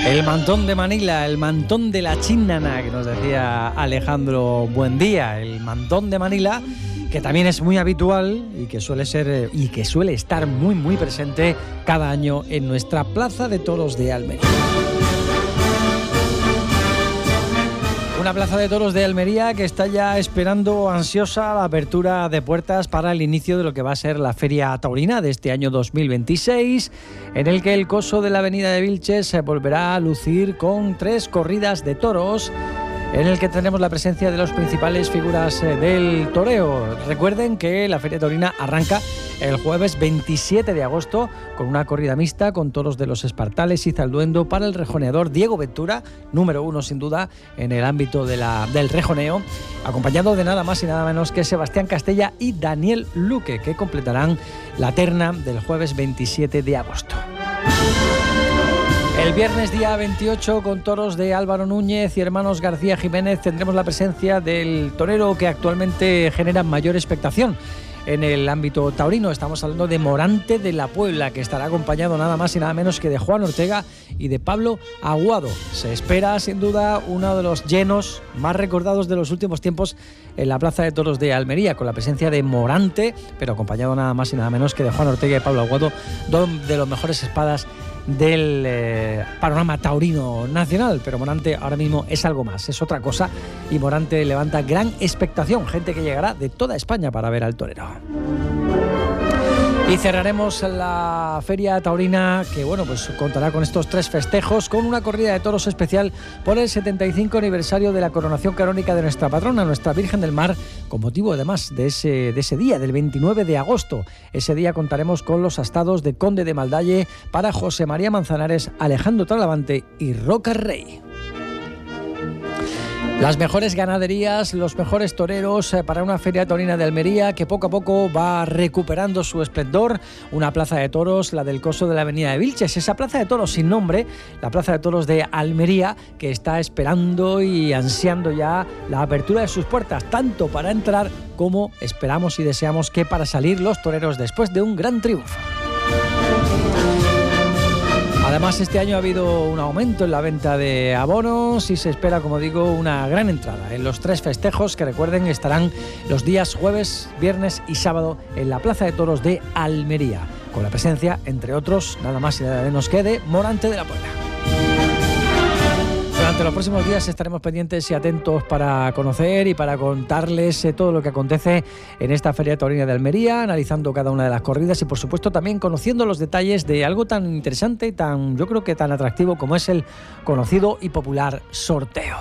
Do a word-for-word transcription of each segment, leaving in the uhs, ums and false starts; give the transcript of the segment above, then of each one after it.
El mantón de Manila, el mantón de la Chinana, que nos decía Alejandro Buendía, el mantón de Manila, que también es muy habitual y que suele ser y que suele estar muy muy presente cada año en nuestra Plaza de Toros de Almería. Una Plaza de Toros de Almería que está ya esperando ansiosa la apertura de puertas para el inicio de lo que va a ser la Feria Taurina de este año dos mil veintiséis, en el que el coso de la Avenida de Vilches se volverá a lucir con tres corridas de toros, en el que tenemos la presencia de las principales figuras del toreo. Recuerden que la Feria Taurina arranca el jueves veintisiete de agosto con una corrida mixta con toros de los Espartales y Zalduendo para el rejoneador Diego Ventura, número uno sin duda en el ámbito de la, del rejoneo, acompañado de nada más y nada menos que Sebastián Castella y Daniel Luque, que completarán la terna del jueves veintisiete de agosto. El viernes día veintiocho, con toros de Álvaro Núñez y hermanos García Jiménez, tendremos la presencia del torero que actualmente genera mayor expectación en el ámbito taurino. Estamos hablando de Morante de la Puebla, que estará acompañado nada más y nada menos que de Juan Ortega y de Pablo Aguado. Se espera sin duda uno de los llenos más recordados de los últimos tiempos en la Plaza de Toros de Almería, con la presencia de Morante, pero acompañado nada más y nada menos que de Juan Ortega y Pablo Aguado, dos de los mejores espadas del eh, panorama taurino nacional. Pero Morante ahora mismo es algo más, es otra cosa, y Morante levanta gran expectación, gente que llegará de toda España para ver al torero. Y cerraremos la Feria Taurina, que bueno, pues contará con estos tres festejos, con una corrida de toros especial por el setenta y cinco aniversario de la coronación canónica de nuestra patrona, nuestra Virgen del Mar, con motivo además de ese, de ese día, del veintinueve de agosto. Ese día contaremos con los astados de Conde de Maldalle para José María Manzanares, Alejandro Talavante y Roca Rey. Las mejores ganaderías, los mejores toreros eh, para una Feria Taurina de Almería que poco a poco va recuperando su esplendor. Una plaza de toros, la del coso de la Avenida de Vilches, esa plaza de toros sin nombre, la plaza de toros de Almería, que está esperando y ansiando ya la apertura de sus puertas, tanto para entrar como esperamos y deseamos que para salir los toreros después de un gran triunfo. Además, este año ha habido un aumento en la venta de abonos y se espera, como digo, una gran entrada en los tres festejos, que recuerden estarán los días jueves, viernes y sábado en la Plaza de Toros de Almería, con la presencia, entre otros, nada más y nada menos que de Morante de la Puebla. Durante los próximos días estaremos pendientes y atentos para conocer y para contarles todo lo que acontece en esta Feria Taurina de Almería, analizando cada una de las corridas y por supuesto también conociendo los detalles de algo tan interesante y tan, yo creo que tan atractivo como es el conocido y popular sorteo.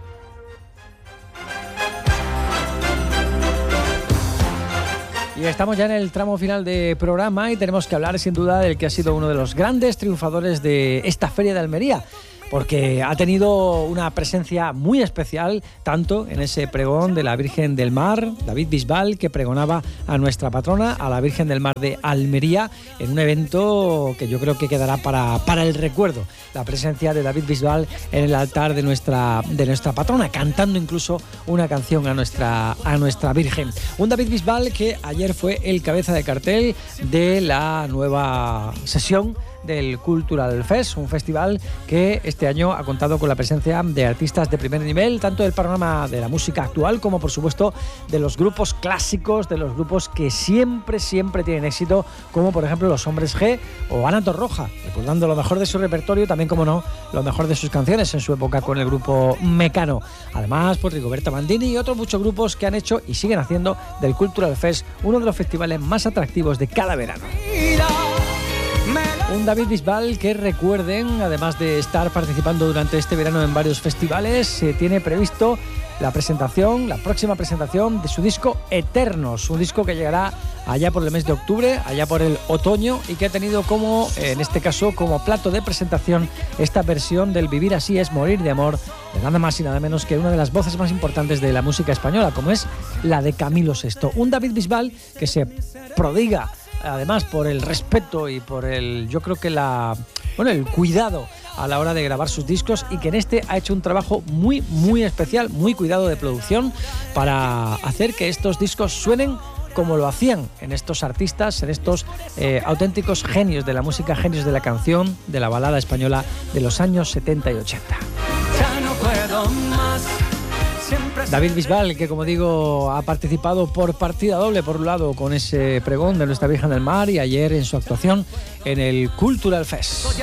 Y estamos ya en el tramo final de programa y tenemos que hablar sin duda del que ha sido uno de los grandes triunfadores de esta Feria de Almería, porque ha tenido una presencia muy especial, tanto en ese pregón de la Virgen del Mar, David Bisbal, que pregonaba a nuestra patrona, a la Virgen del Mar de Almería, en un evento que yo creo que quedará para, para el recuerdo. La presencia de David Bisbal en el altar de nuestra, de nuestra patrona, cantando incluso una canción a nuestra, a nuestra Virgen. Un David Bisbal que ayer fue el cabeza de cartel de la nueva sesión del Cultural Fest, un festival que este año ha contado con la presencia de artistas de primer nivel, tanto del panorama de la música actual como por supuesto de los grupos clásicos, de los grupos que siempre, siempre tienen éxito, como por ejemplo Los Hombres G o Ana Torroja, recordando lo mejor de su repertorio, también como no, lo mejor de sus canciones en su época con el grupo Mecano. Además, pues Rigoberta Bandini y otros muchos grupos que han hecho y siguen haciendo del Cultural Fest uno de los festivales más atractivos de cada verano. Un David Bisbal que, recuerden, además de estar participando durante este verano en varios festivales, se tiene previsto la presentación, la próxima presentación de su disco Eternos, un disco que llegará allá por el mes de octubre, allá por el otoño, y que ha tenido como, en este caso, como plato de presentación esta versión del Vivir así es morir de amor, de nada más y nada menos que una de las voces más importantes de la música española, como es la de Camilo Sesto. Un David Bisbal que se prodiga además por el respeto y por el, yo creo que la, bueno, el cuidado a la hora de grabar sus discos, y que en este ha hecho un trabajo muy, muy especial, muy cuidado de producción, para hacer que estos discos suenen como lo hacían en estos artistas, en estos eh, auténticos genios de la música, genios de la canción, de la balada española de los años setenta y ochenta. Ya no puedo más. David Bisbal, que como digo ha participado por partida doble, por un lado con ese pregón de Nuestra Virgen del Mar y ayer en su actuación en el Cultural Fest.